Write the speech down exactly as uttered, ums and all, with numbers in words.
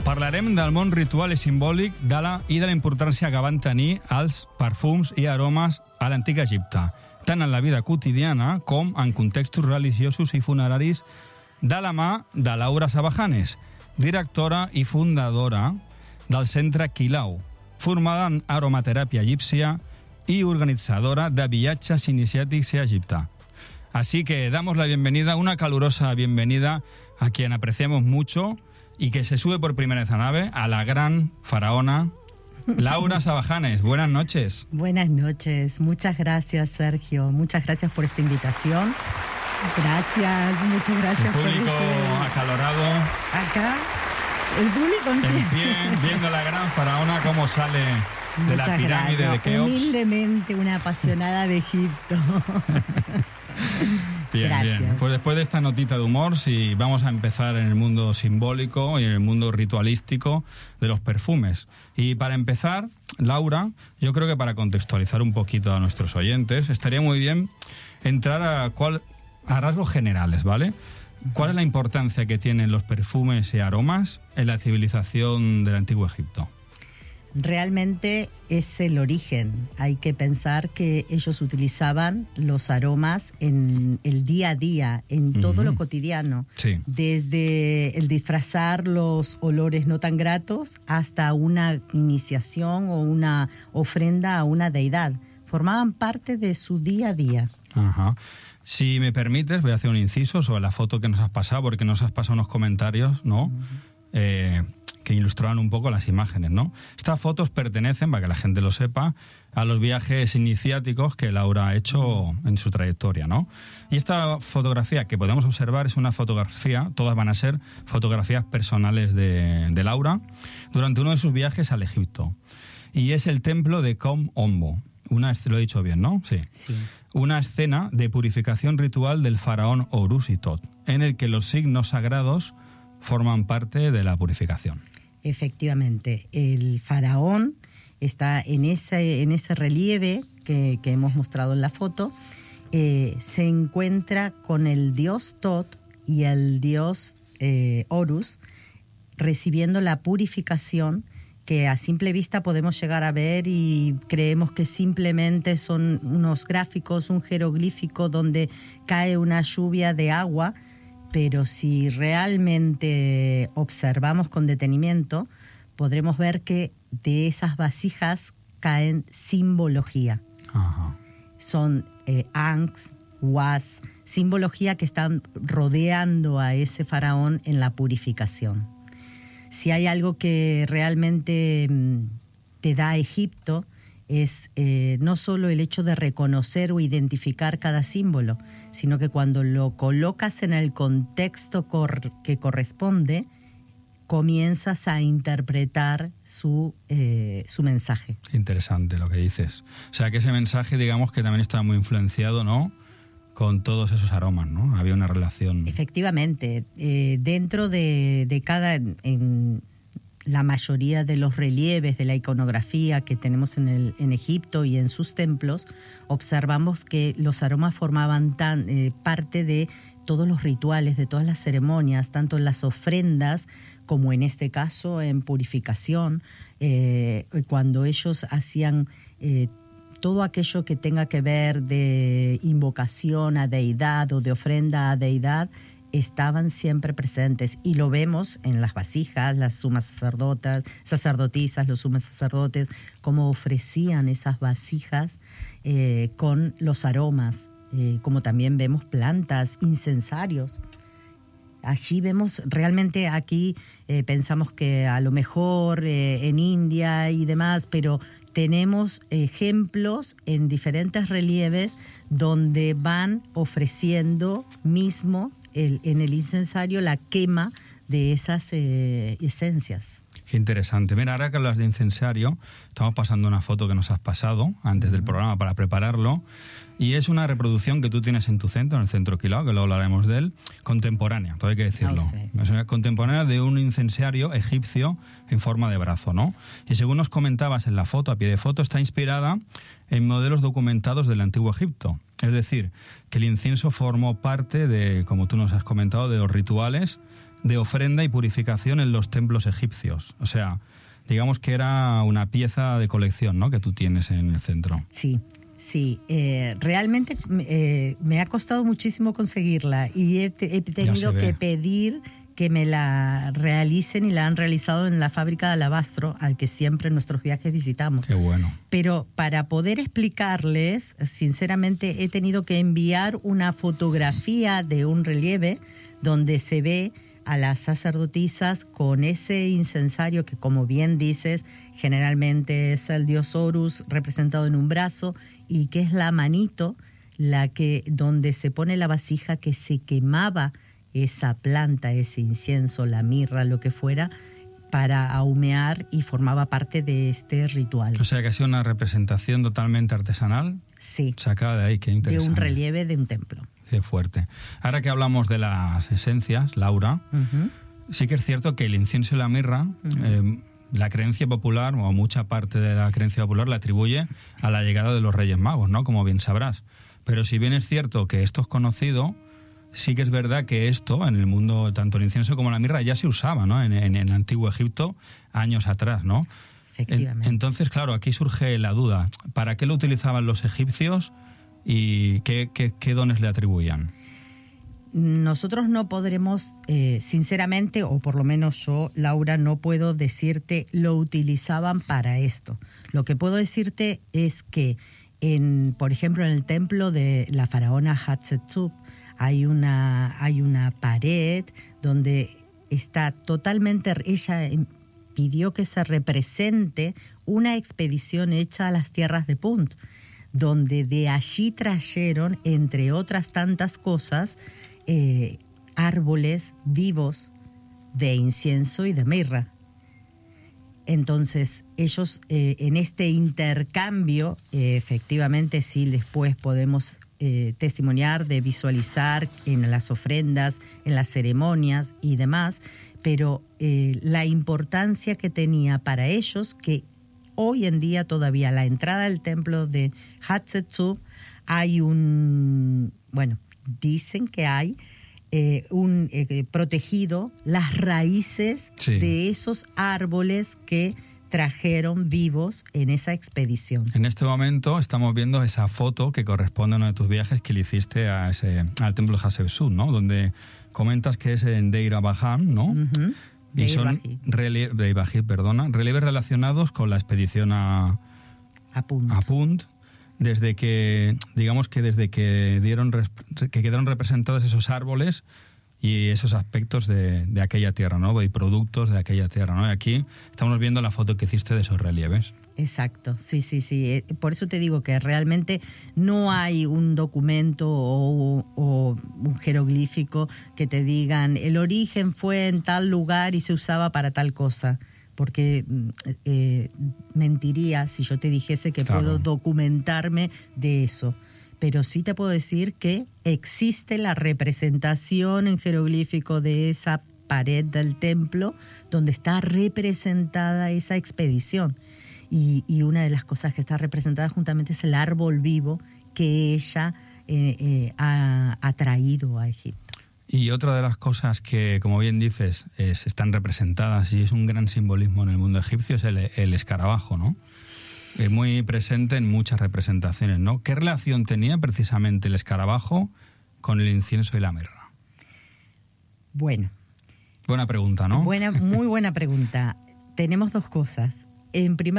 Parlarem del món ritual i simbòlic de la, i de la importància que van tenir els perfums i aromes a l'antic Egipte, tant en la vida quotidiana com en contextos religiosos i funeraris, de la mà de Laura Sabajanes, directora i fundadora del Centre Quilau, formada en aromateràpia egípcia y organizadora de viajes iniciáticos a Egipto. Así que damos la bienvenida, una calurosa bienvenida a quien apreciamos mucho y que se sube por primera vez a nave, a la gran faraona Laura Sabajanes. Buenas noches. Buenas noches. Muchas gracias, Sergio. Muchas gracias por esta invitación. Gracias, muchas gracias. El público por este... acalorado. Acá, el público en pie. En pie, viendo a la gran faraona cómo sale de Muchas la pirámide gracias. de Keops. Humildemente una apasionada de Egipto. Bien, Gracias. bien. Pues después de esta notita de humor, sí, vamos a empezar en el mundo simbólico y en el mundo ritualístico de los perfumes. Y para empezar, Laura, yo creo que para contextualizar un poquito a nuestros oyentes, estaría muy bien entrar a, cuál, a rasgos generales, ¿vale? ¿Cuál es la importancia que tienen los perfumes y aromas en la civilización del Antiguo Egipto? Realmente es el origen. Hay que pensar que ellos utilizaban los aromas en el día a día, en todo uh-huh. lo cotidiano. Sí. Desde el disfrazar los olores no tan gratos hasta una iniciación o una ofrenda a una deidad. Formaban parte de su día a día. Ajá. Si me permites, voy a hacer un inciso sobre la foto que nos has pasado, porque nos has pasado unos comentarios, ¿no? Uh-huh. Eh... que ilustraban un poco las imágenes, ¿no? Estas fotos pertenecen, para que la gente lo sepa, a los viajes iniciáticos que Laura ha hecho en su trayectoria, ¿no? Y esta fotografía que podemos observar es una fotografía, todas van a ser fotografías personales de, de Laura, durante uno de sus viajes al Egipto. Y es el templo de Kom Ombo. Una, lo he dicho bien, ¿no? Sí. Sí. Una escena de purificación ritual del faraón Horus y Tot, en el que los signos sagrados forman parte de la purificación. Efectivamente, el faraón está en ese, en ese relieve que, que hemos mostrado en la foto, eh, se encuentra con el dios Tot y el dios eh, Horus recibiendo la purificación que a simple vista podemos llegar a ver y creemos que simplemente son unos gráficos, un jeroglífico donde cae una lluvia de agua. Pero si realmente observamos con detenimiento, podremos ver que de esas vasijas caen simbología. Ajá. Son eh, anks, was, simbología que están rodeando a ese faraón en la purificación. Si hay algo que realmente mm, te da Egipto, es eh, no solo el hecho de reconocer o identificar cada símbolo, sino que cuando lo colocas en el contexto cor- que corresponde, comienzas a interpretar su, eh, su mensaje. Interesante lo que dices. O sea, que ese mensaje, digamos, que también está muy influenciado, ¿no?, con todos esos aromas, ¿no? Había una relación. Efectivamente. Eh, dentro de, de cada... En, la mayoría de los relieves de la iconografía que tenemos en, el, en Egipto y en sus templos, observamos que los aromas formaban tan, eh, parte de todos los rituales, de todas las ceremonias, tanto en las ofrendas como en este caso en purificación, eh, cuando ellos hacían eh, todo aquello que tenga que ver de invocación a deidad o de ofrenda a deidad, estaban siempre presentes y lo vemos en las vasijas, las sumas sacerdotas, sacerdotisas, los sumas sacerdotes, cómo ofrecían esas vasijas eh, con los aromas, eh, como también vemos plantas, incensarios. Allí vemos, realmente aquí eh, pensamos que a lo mejor eh, en India y demás, pero tenemos ejemplos en diferentes relieves donde van ofreciendo mismo El, en el incensario la quema de esas eh, esencias. Qué interesante. Mira, ahora que hablas de incensario, estamos pasando una foto que nos has pasado antes del programa para prepararlo, y es una reproducción que tú tienes en tu centro, en el Centro Quilau, que luego hablaremos de él, contemporánea, todo hay que decirlo. Oh, sí. Es una contemporánea de un incensario egipcio en forma de brazo, ¿no? Y según nos comentabas en la foto, a pie de foto, está inspirada en modelos documentados del Antiguo Egipto. Es decir, que el incienso formó parte de, como tú nos has comentado, de los rituales de ofrenda y purificación en los templos egipcios. O sea, digamos que era una pieza de colección, ¿no?, que tú tienes en el centro. Sí, sí. Eh, realmente eh, me ha costado muchísimo conseguirla y he, he tenido que pedir que me la realicen y la han realizado en la fábrica de alabastro al que siempre en nuestros viajes visitamos. Qué bueno. Pero para poder explicarles, sinceramente he tenido que enviar una fotografía de un relieve donde se ve a las sacerdotisas con ese incensario que, como bien dices, generalmente es el dios Horus representado en un brazo y que es la manito la que donde se pone la vasija que se quemaba esa planta, ese incienso, la mirra, lo que fuera, para ahumear y formaba parte de este ritual. O sea que ha sido una representación totalmente artesanal. Sí. Sacada de ahí, qué interesante. De un relieve de un templo. Qué fuerte. Ahora que hablamos de las esencias, Laura, uh-huh. sí que es cierto que el incienso y la mirra, uh-huh. eh, la creencia popular, o mucha parte de la creencia popular, la atribuye a la llegada de los Reyes Magos, ¿no?, como bien sabrás. Pero si bien es cierto que esto es conocido, sí que es verdad que esto, en el mundo, tanto el incienso como la mirra, ya se usaba, ¿no?, en, en, en el antiguo Egipto, años atrás, ¿no? Efectivamente. Entonces, claro, aquí surge la duda. ¿Para qué lo utilizaban los egipcios y qué, qué, qué dones le atribuían? Nosotros no podremos, eh, sinceramente, o por lo menos yo, Laura, no puedo decirte lo utilizaban para esto. Lo que puedo decirte es que, en, por ejemplo, en el templo de la faraona Hatshepsut, Hay una, hay una pared donde está totalmente... Ella pidió que se represente una expedición hecha a las tierras de Punt, donde de allí trajeron, entre otras tantas cosas, eh, árboles vivos de incienso y de mirra. Entonces, ellos eh, en este intercambio, eh, efectivamente sí después podemos... Eh, testimoniar, de visualizar en las ofrendas, en las ceremonias y demás, pero eh, la importancia que tenía para ellos, que hoy en día todavía a la entrada del templo de Hatshepsut hay un, bueno, dicen que hay eh, un eh, protegido las raíces sí. de esos árboles que trajeron vivos en esa expedición. En este momento estamos viendo esa foto que corresponde a uno de tus viajes que le hiciste a ese, al templo de Hatshepsut, ¿no?, donde comentas que es en Deir Baham, ¿no? Uh-huh. Y son relieves, Deir Baham, perdona, relieves relacionados con la expedición a, a, Punt. a Punt, desde que, digamos que desde que dieron que quedaron representados esos árboles y esos aspectos de, de aquella tierra, ¿no?, y productos de aquella tierra, ¿no? Y aquí estamos viendo la foto que hiciste de esos relieves. Exacto, sí, sí, sí. Por eso te digo que realmente no hay un documento o, o un jeroglífico que te digan el origen fue en tal lugar y se usaba para tal cosa, porque eh, mentiría si yo te dijese que claro. puedo documentarme de eso. Pero sí te puedo decir que existe la representación en jeroglífico de esa pared del templo donde está representada esa expedición. Y, y una de las cosas que está representada juntamente es el árbol vivo que ella eh, eh, ha, ha traído a Egipto. Y otra de las cosas que, como bien dices, es, están representadas y es un gran simbolismo en el mundo egipcio es el, el escarabajo, ¿no? Eh, muy presente en muchas representaciones, ¿no? ¿Qué relación tenía precisamente el escarabajo con el incienso y la mirra? Bueno. Buena pregunta, ¿no? Buena, muy buena pregunta. Tenemos dos cosas. En primer